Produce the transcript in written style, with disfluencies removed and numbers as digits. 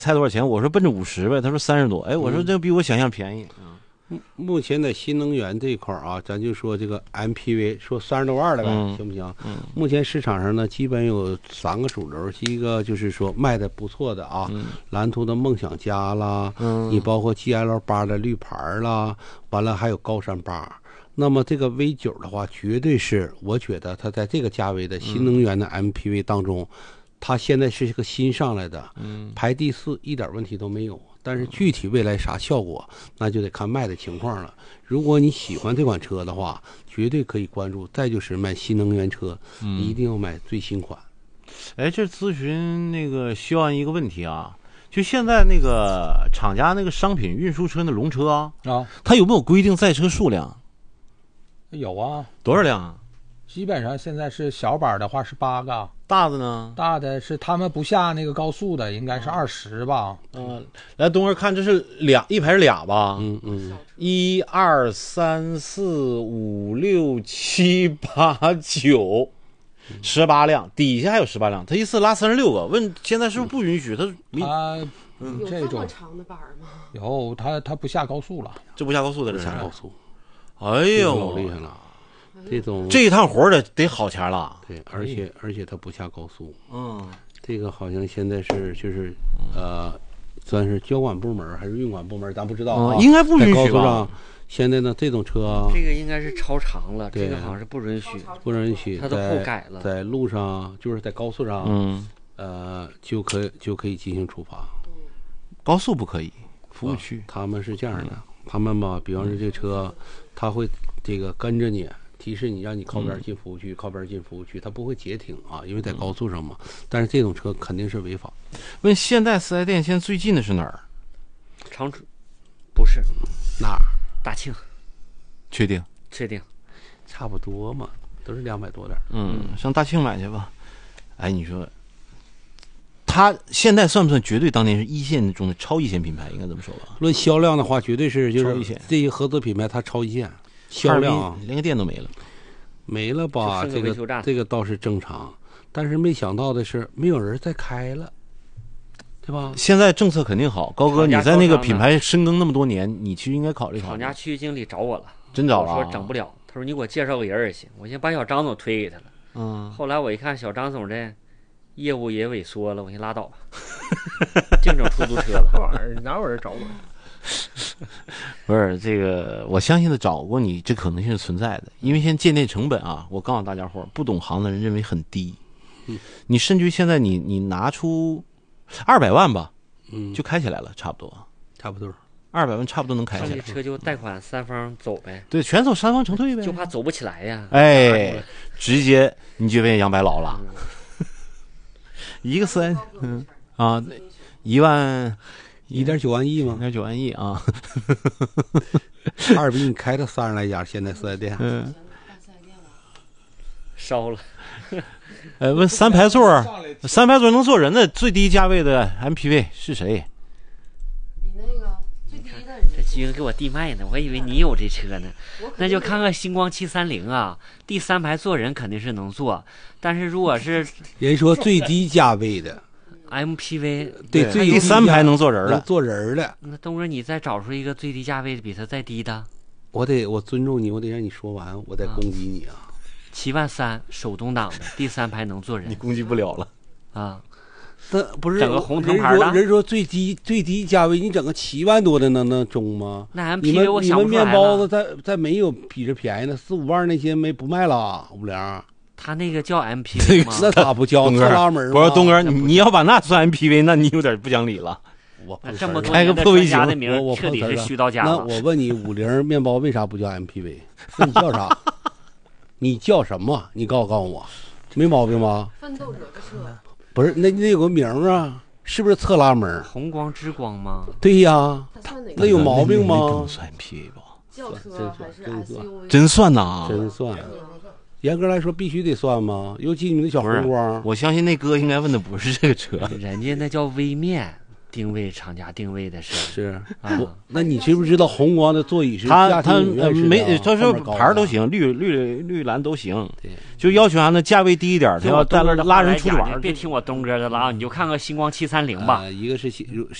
猜多少钱？我说奔着50呗，他说30多。哎，我说这比我想象便宜。 目前在新能源这一块啊，咱就说这个 MPV， 说30多万了呗，行不行？目前市场上呢，基本有3个主流，一个就是说卖的不错的啊，蓝图的梦想家啦，你包括 GL8的绿牌啦，完了还有高山8。那么这个 V9的话，绝对是我觉得它在这个价位的新能源的 MPV 当中，它现在是一个新上来的，排第4一点问题都没有。但是具体未来啥效果，那就得看卖的情况了。如果你喜欢这款车的话，绝对可以关注。再就是买新能源车，你一定要买最新款。 哎，这咨询那个希望一个问题啊，就现在那个厂家那个商品运输车的龙车啊，它有没有规定载车数量？ 有啊， 多少辆啊？ 基本上现在是小板的话是8个， 大的呢？ 大的是他们不下那个高速的，应该是20吧。 来，东哥看，这是一排是俩吧？1、2、3、4、5、6、7、8、9。18辆，底下还有18辆，他一次拉36个。问现在是不是不允许？他有这么长的板吗？ 有，他不下高速了， 这不下高速的，这下高速。 哎呦， 老厉害了！ 这一趟活得好钱了。 对，而且它不下高速。这个好像现在就是算是交管部门还是运管部门，咱不知道啊。 应该不允许吧？ 在高速上，现在呢，这种车这个应该是超长了，这个好像是不允许， 不允许。 它都后改了， 在路上就是在高速上，就可以进行处罚。 高速不可以，服务区他们是这样的，他们吧，比方说这车，他会这个跟着你。提示你，让你靠边进服务区，靠边进服务区，它不会截停啊，因为在高速上嘛。但是这种车肯定是违法。 问现代4S店现在最近的是哪儿？ 长春，不是哪儿？ 大庆。 确定？ 确定。 差不多嘛，都是200多点。 上大庆买去吧。哎，你说，它现在算不算绝对当年是一线中的超一线品牌？应该这么说吧？ 论销量的话，绝对是就是超一线。 这些合资品牌它超一线。销量连个店都没了吧？这个倒是正常，但是没想到的是，没有人再开了，对吧？ 现在政策肯定好，高哥，你在那个品牌深耕那么多年，你其实应该考虑。 厂家区域经理找我了， 真找了， 我说整不了，他说你给我介绍个人也行，我先把小张总推给他了。后来我一看小张总这业务也萎缩了，我先拉倒吧，净整出租车了。 这玩意儿哪有人找我？ 不是这个，我相信他找过你，这可能性是存在的。因为现在建店成本啊，我告诉大家伙，不懂行的人认为很低。你甚至于现在你拿出200万吧，就开起来了，差不多200万差不多能开起来。 这车就贷款3方走呗， 对，全走3方承退呗， 就怕走不起来呀。 哎，直接你就变杨白劳了。一个4S，啊 1.9万亿吗 ？1.9万亿啊！ 哈尔滨你开了30来家现在4S店， 烧了。 问3排座能坐人的最低价位的 MPV 是谁？ 你那个最低的， 这军给我递麦呢，我还以为你有这车呢。那就看看星光730啊，第3排坐人肯定是能坐，但是如果是人说最低价位的。 MPV 对， 第3排能坐人的， 那东哥，你再找出一个最低价位比它再低的。 我尊重你，我得让你说完，我再攻击你啊。 7万3手动挡的第3排能坐人， 你攻击不了了啊。 那不是整个红藤牌的， 人说最低价位，你整个7万多的能中吗？ 那 MPV 我想不出来了。 你们面包子再没有比这便宜的，4、5万那些不卖了，五粮。 他那个叫 MPV 吗？ 那他不叫特拉门。 不是东哥，你要把那算 MPV， 那你有点不讲理了。 这么多开个破微型的名，彻底是虚到家了。 那我问你，50面包为啥不叫 MPV？ 那你叫啥？你叫什么？你告诉我，没毛病吧？ 奋斗者的车不是，那有个名啊，是不是特拉门？ 红光之光吗？ 对呀，那有毛病吗？ 不能算 MPV 吧？ 轿车还是 SUV？ 真算呐， 真算。严格来说必须得算吗？尤其你们的小红光， 我相信那哥应该问的不是这个车， 人家那叫微面定位厂家定位的是啊。 那你知不知道宏光的座椅是他家庭影院式的没，他说后面高的牌儿都行，绿蓝都行， 对， 就要求俺那价位低一点，他要带拉人出去玩。 别听我东哥的了啊，你就看看星光730吧。 一个是